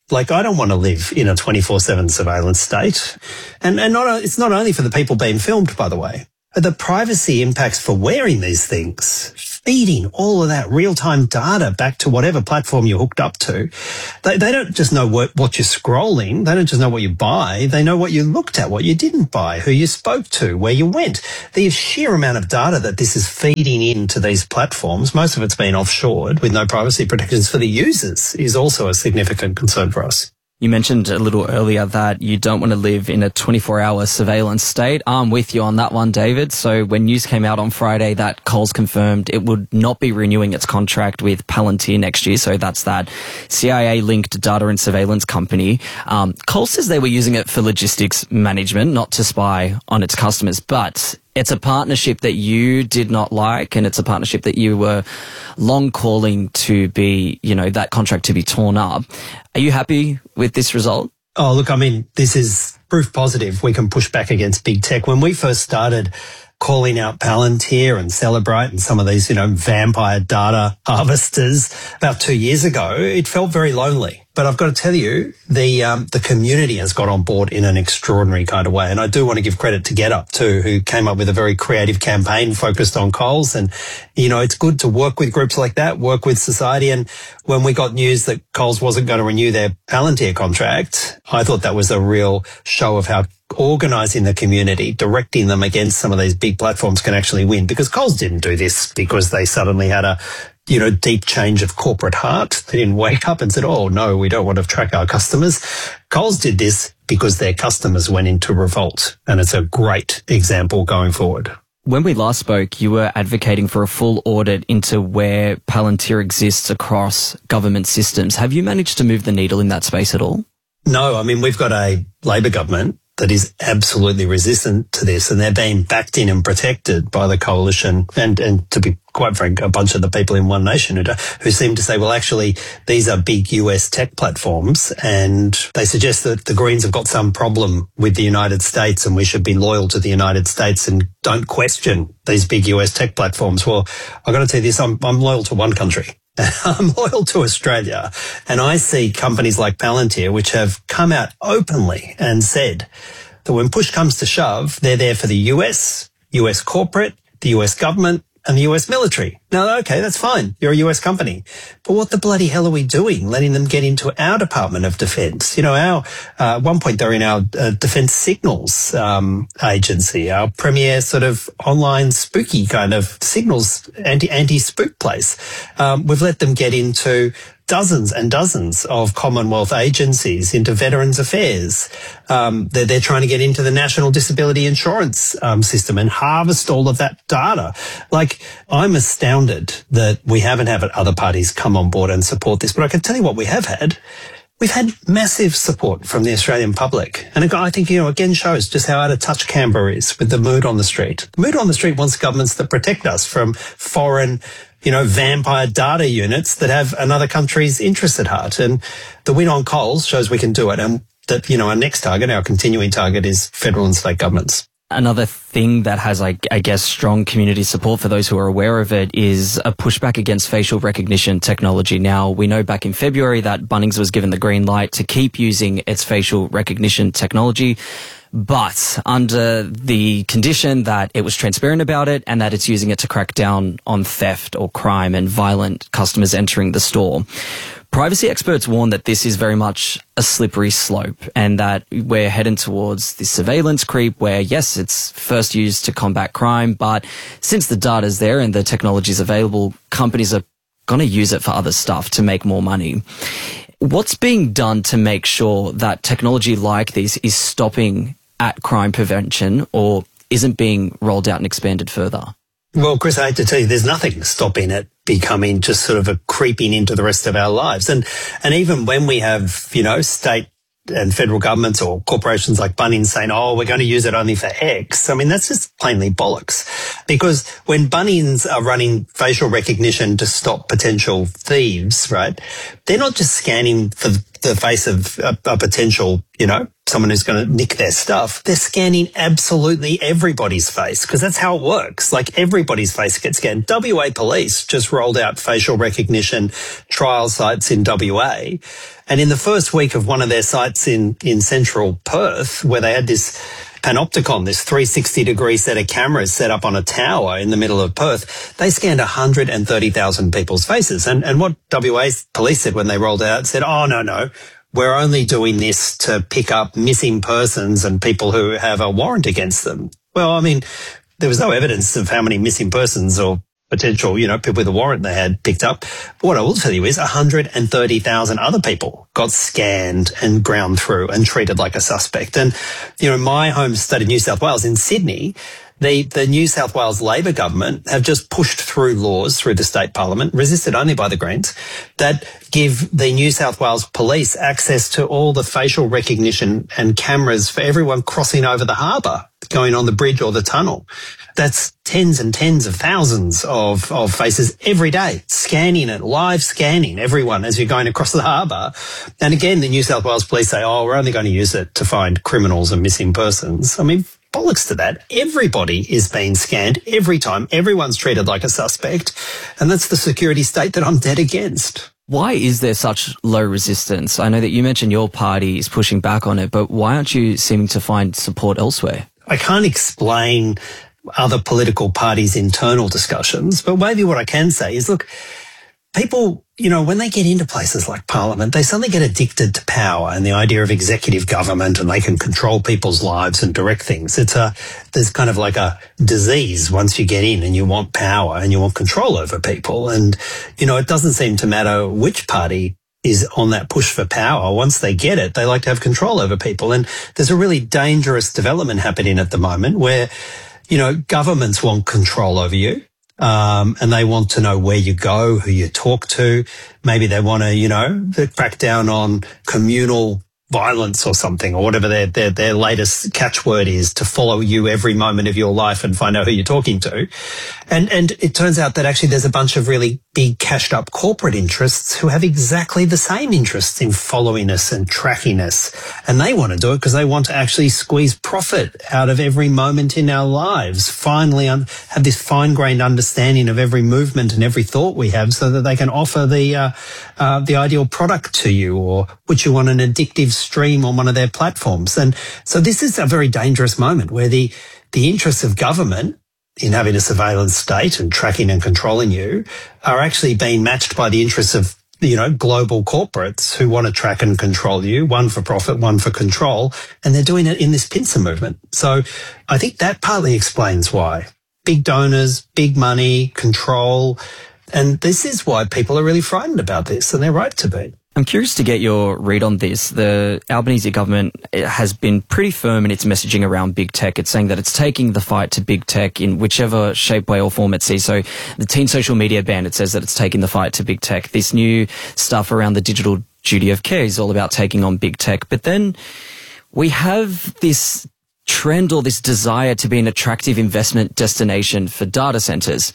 Like, I don't want to live in a 24/7 surveillance state. And it's not only for the people being filmed, by the way. The privacy impacts for wearing these things, feeding all of that real-time data back to whatever platform you're hooked up to. They don't just know what you're scrolling. They don't just know what you buy. They know what you looked at, what you didn't buy, who you spoke to, where you went. The sheer amount of data that this is feeding into these platforms, most of it's been offshored with no privacy protections for the users, is also a significant concern for us. You mentioned a little earlier that you don't want to live in a 24-hour surveillance state. I'm with you on that one, David. So when news came out on Friday that Coles confirmed it would not be renewing its contract with Palantir next year, so that's that CIA-linked data and surveillance company, Coles says they were using it for logistics management, not to spy on its customers, but it's a partnership that you did not like, and it's a partnership that you were long calling to be, that contract to be torn up. Are you happy with this result? Oh, look, I mean, this is proof positive. We can push back against big tech. When we first started calling out Palantir and Celebrite and some of these, vampire data harvesters about 2 years ago, it felt very lonely. But I've got to tell you, the community has got on board in an extraordinary kind of way. And I do want to give credit to GetUp too, who came up with a very creative campaign focused on Coles. And, it's good to work with groups like that, work with society. And when we got news that Coles wasn't going to renew their Palantir contract, I thought that was a real show of how organising the community, directing them against some of these big platforms can actually win. Because Coles didn't do this because they suddenly had a deep change of corporate heart. They didn't wake up and said, oh, no, we don't want to track our customers. Coles did this because their customers went into revolt. And it's a great example going forward. When we last spoke, you were advocating for a full audit into where Palantir exists across government systems. Have you managed to move the needle in that space at all? No, I mean, we've got a Labor government that is absolutely resistant to this, and they're being backed in and protected by the coalition and to be quite frank, a bunch of the people in One Nation who seem to say, well, actually, these are big US tech platforms, and they suggest that the Greens have got some problem with the United States and we should be loyal to the United States and don't question these big US tech platforms. Well, I've got to tell you this, I'm loyal to one country. I'm loyal to Australia, and I see companies like Palantir, which have come out openly and said that when push comes to shove, they're there for the US corporate, the US government, and the US military. Now, okay, that's fine. You're a US company. But what the bloody hell are we doing, letting them get into our Department of Defence? At one point they're in our Defence Signals agency, our premier sort of online spooky kind of signals, anti-spook place. We've let them get into dozens and dozens of Commonwealth agencies, into Veterans Affairs. They're trying to get into the National Disability Insurance system and harvest all of that data. Like, I'm astounded that we haven't had other parties come on board and support this. But I can tell you what we have had. We've had massive support from the Australian public. And I think, again shows just how out of touch Canberra is with the mood on the street. The mood on the street wants governments that protect us from foreign vampire data units that have another country's interests at heart. And the win on Coles shows we can do it. And that, our next target, our continuing target, is federal and state governments. Another thing that has, I guess, strong community support for those who are aware of it is a pushback against facial recognition technology. Now, we know back in February that Bunnings was given the green light to keep using its facial recognition technology, but under the condition that it was transparent about it and that it's using it to crack down on theft or crime and violent customers entering the store. Privacy experts warn that this is very much a slippery slope and that we're heading towards this surveillance creep where, yes, it's first used to combat crime, but since the data's there and the technology's available, companies are going to use it for other stuff to make more money. What's being done to make sure that technology like this is stopping at crime prevention or isn't being rolled out and expanded further? Well, Chris, I hate to tell you, there's nothing stopping it becoming just sort of a creeping into the rest of our lives. And even when we have, state and federal governments or corporations like Bunnings saying, oh, we're going to use it only for X, I mean, that's just plainly bollocks. Because when Bunnings are running facial recognition to stop potential thieves, right, they're not just scanning for the face of a potential, someone who's going to nick their stuff. They're scanning absolutely everybody's face because that's how it works. Like everybody's face gets scanned. WA Police just rolled out facial recognition trial sites in WA. And in the first week of one of their sites in central Perth, where they had this Panopticon, this 360-degree set of cameras set up on a tower in the middle of Perth, they scanned 130,000 people's faces. And what WA Police said when they rolled it out, said, oh, no, we're only doing this to pick up missing persons and people who have a warrant against them. Well, I mean, there was no evidence of how many missing persons or potential, people with a warrant they had picked up. But what I will tell you is 130,000 other people got scanned and ground through and treated like a suspect. And, my home state of New South Wales in Sydney, the New South Wales Labor government have just pushed through laws through the state parliament, resisted only by the Greens, that give the New South Wales police access to all the facial recognition and cameras for everyone crossing over the harbour, going on the bridge or the tunnel. That's tens and tens of thousands of faces every day, scanning it, live scanning everyone as you're going across the harbour. And again, the New South Wales police say, oh, we're only going to use it to find criminals and missing persons. I mean, bollocks to that. Everybody is being scanned every time. Everyone's treated like a suspect. And that's the security state that I'm dead against. Why is there such low resistance? I know that you mentioned your party is pushing back on it, but why aren't you seeming to find support elsewhere? I can't explain other political parties' internal discussions, but maybe what I can say is, look, people, when they get into places like Parliament, they suddenly get addicted to power and the idea of executive government, and they can control people's lives and direct things. There's kind of like a disease once you get in and you want power and you want control over people. And, it doesn't seem to matter which party is on that push for power. Once they get it, they like to have control over people. And there's a really dangerous development happening at the moment where, governments want control over you. And they want to know where you go, who you talk to. Maybe they want to, crack down on communal violence or something, or whatever their latest catchword is, to follow you every moment of your life and find out who you're talking to. And it turns out that actually there's a bunch of really big cashed up corporate interests who have exactly the same interests in following us and tracking us. And they want to do it because they want to actually squeeze profit out of every moment in our lives. Finally, have this fine-grained understanding of every movement and every thought we have, so that they can offer the ideal product to you or put you on an addictive stream on one of their platforms. And so this is a very dangerous moment where the interests of government in having a surveillance state and tracking and controlling you are actually being matched by the interests of, global corporates who want to track and control you, one for profit, one for control, and they're doing it in this pincer movement. So I think that partly explains why. Big donors, big money, control, and this is why people are really frightened about this, and they're right to be. I'm curious to get your read on this. The Albanese government has been pretty firm in its messaging around big tech. It's saying that it's taking the fight to big tech in whichever shape, way or form it sees. So the teen social media ban, it says that it's taking the fight to big tech. This new stuff around the digital duty of care is all about taking on big tech. But then we have this trend or this desire to be an attractive investment destination for data centers.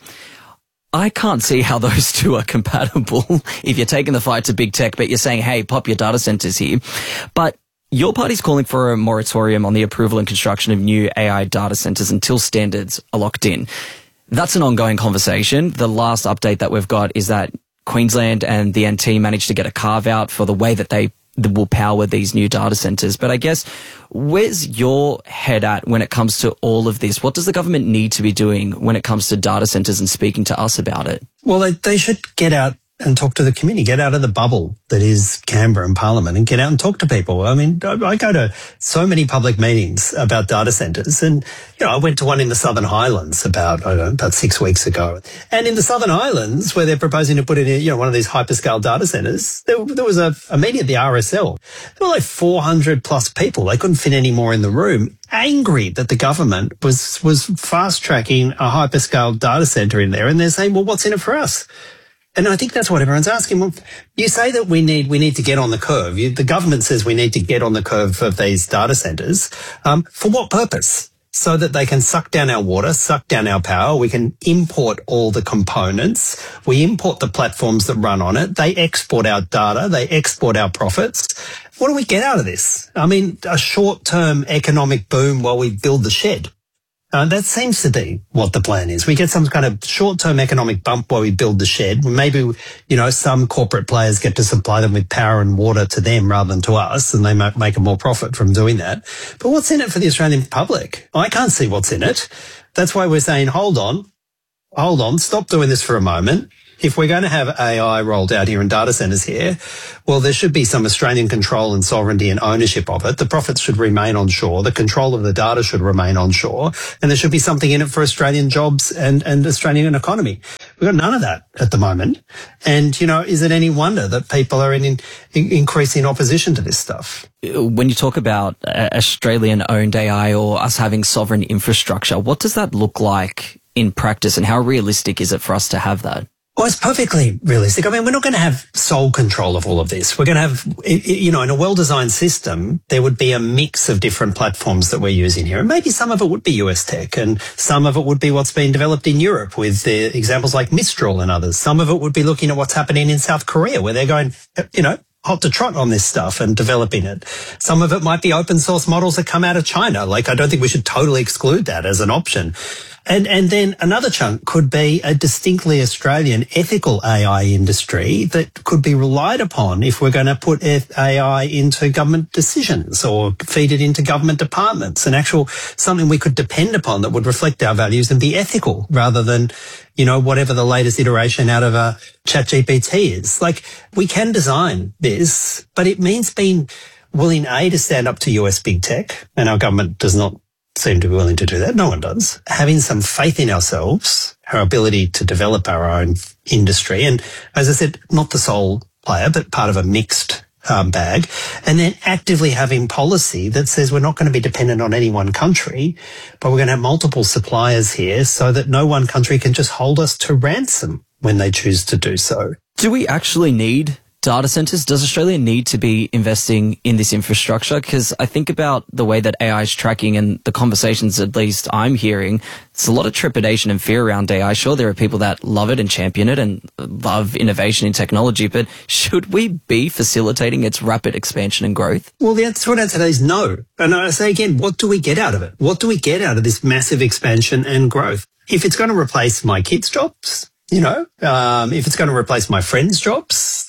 I can't see how those two are compatible if you're taking the fight to big tech, but you're saying, hey, pop your data centers here. But your party's calling for a moratorium on the approval and construction of new AI data centers until standards are locked in. That's an ongoing conversation. The last update that we've got is that Queensland and the NT managed to get a carve out for the way that they will power these new data centers. But I guess, where's your head at when it comes to all of this? What does the government need to be doing when it comes to data centers and speaking to us about it? Well, they should get out and talk to the community, get out of the bubble that is Canberra and Parliament and get out and talk to people. I mean, I go to so many public meetings about data centres, and, I went to one in the Southern Highlands about 6 weeks ago. And in the Southern Highlands, where they're proposing to put in, one of these hyperscale data centres, there was a meeting at the RSL. There were like 400 plus people. They couldn't fit any more in the room, angry that the government was fast tracking a hyperscale data centre in there. And they're saying, well, what's in it for us? And I think that's what everyone's asking. Well, you say that we need to get on the curve. The government says we need to get on the curve of these data centres. For what purpose? so that they can suck down our water, suck down our power. We can import all the components. We import the platforms that run on it. They export our data. They export our profits. What do we get out of this? I mean, a short-term economic boom while we build the shed. That seems to be what the plan is. We get some kind of short-term economic bump while we build the shed. Maybe, some corporate players get to supply them with power and water to them rather than to us, and they might make a more profit from doing that. But what's in it for the Australian public? I can't see what's in it. That's why we're saying, hold on, stop doing this for a moment. If we're going to have AI rolled out here and data centres here, well, there should be some Australian control and sovereignty and ownership of it. The profits should remain onshore. The control of the data should remain onshore. And there should be something in it for Australian jobs and Australian economy. We've got none of that at the moment. And, is it any wonder that people are in increasing opposition to this stuff? When you talk about Australian-owned AI or us having sovereign infrastructure, what does that look like in practice, and how realistic is it for us to have that? Well, it's perfectly realistic. I mean, we're not going to have sole control of all of this. We're going to have, in a well-designed system, there would be a mix of different platforms that we're using here. And maybe some of it would be US tech, and some of it would be what's being developed in Europe with the examples like Mistral and others. Some of it would be looking at what's happening in South Korea, where they're going, hot to trot on this stuff and developing it. Some of it might be open source models that come out of China. I don't think we should totally exclude that as an option. And then another chunk could be a distinctly Australian ethical AI industry that could be relied upon if we're going to put AI into government decisions or feed it into government departments, something we could depend upon that would reflect our values and be ethical rather than, whatever the latest iteration out of ChatGPT is. We can design this, but it means being willing, to stand up to US big tech, and our government does not seem to be willing to do that. No one does. Having some faith in ourselves, our ability to develop our own industry, and as I said, not the sole player, but part of a mixed bag, and then actively having policy that says we're not going to be dependent on any one country, but we're going to have multiple suppliers here so that no one country can just hold us to ransom when they choose to do so. Do we actually need data centers? Does Australia need to be investing in this infrastructure? Because I think about the way that AI is tracking and the conversations, at least I'm hearing, it's a lot of trepidation and fear around AI. Sure, there are people that love it and champion it and love innovation in technology, but should we be facilitating its rapid expansion and growth? Well, the short answer today is no. And I say again, what do we get out of it? What do we get out of this massive expansion and growth? If it's going to replace my kids' jobs, if it's going to replace my friends' jobs,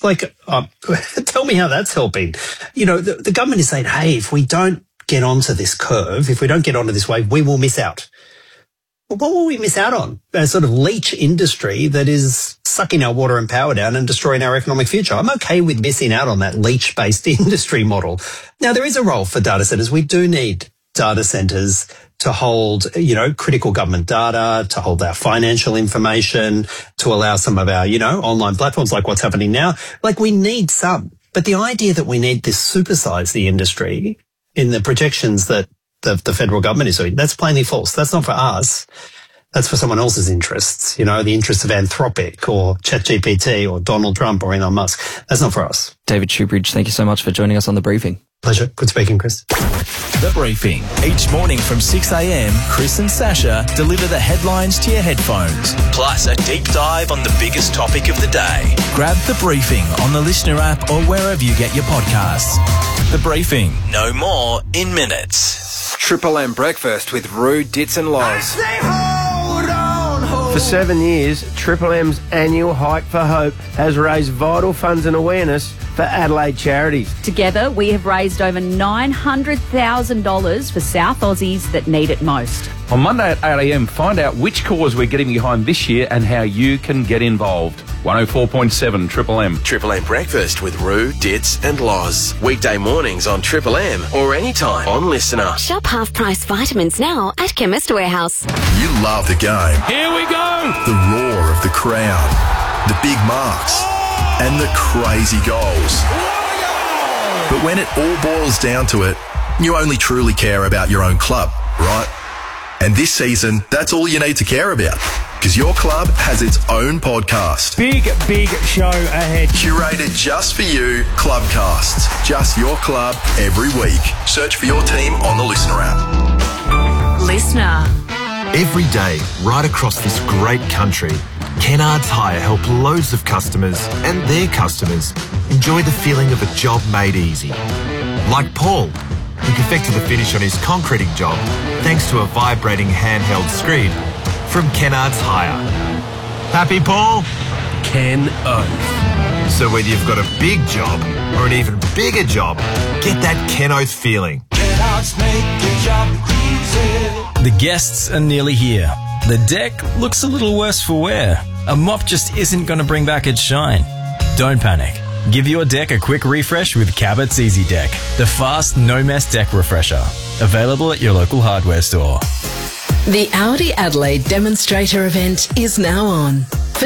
tell me how that's helping. The government is saying, hey, if we don't get onto this curve, if we don't get onto this wave, we will miss out. Well, what will we miss out on? A sort of leech industry that is sucking our water and power down and destroying our economic future. I'm okay with missing out on that leech-based industry model. Now, there is a role for data centers. We do need data centers to hold, critical government data, to hold our financial information, to allow some of our, online platforms like what's happening now. We need some. But the idea that we need to supersize the industry in the projections that the federal government is doing, that's plainly false. That's not for us. That's for someone else's interests, the interests of Anthropic or ChatGPT or Donald Trump or Elon Musk. That's not for us. David Shoebridge, thank you so much for joining us on The Briefing. Pleasure. Good speaking, Chris. The Briefing. Each morning from 6 a.m, Chris and Sasha deliver the headlines to your headphones, plus a deep dive on the biggest topic of the day. Grab The Briefing on the Listener app or wherever you get your podcasts. The Briefing. No more in minutes. Triple M Breakfast with Roo, Dits and Loz. For 7 years, Triple M's annual Hike for Hope has raised vital funds and awareness for Adelaide charities. Together, we have raised over $900,000 for South Aussies that need it most. On Monday at 8 a.m, find out which cause we're getting behind this year and how you can get involved. 104.7 Triple M. Triple M Breakfast with Roo, Dits and Loz. Weekday mornings on Triple M or anytime on Listener. Shop half-price vitamins now at Chemist Warehouse. You love the game. Here we go! The roar of the crowd, the big marks, and the crazy goals. But when it all boils down to it, you only truly care about your own club, right? And this season, that's all you need to care about, because your club has its own podcast. Big show ahead. Curated just for you, Clubcasts. Just your club every week. Search for your team on the Listener app. Listener. Every day, right across this great country, Kennards Hire help loads of customers and their customers enjoy the feeling of a job made easy. Like Paul, who perfected the finish on his concreting job thanks to a vibrating handheld screen from Kennards Hire. Happy, Paul? Ken Oath. So whether you've got a big job or an even bigger job, get that Ken Oath feeling. Kennards make your job easy. The guests are nearly here. The deck looks a little worse for wear. A mop just isn't going to bring back its shine. Don't panic. Give your deck a quick refresh with Cabot's Easy Deck, the fast, no-mess deck refresher. Available at your local hardware store. The Audi Adelaide demonstrator event is now on.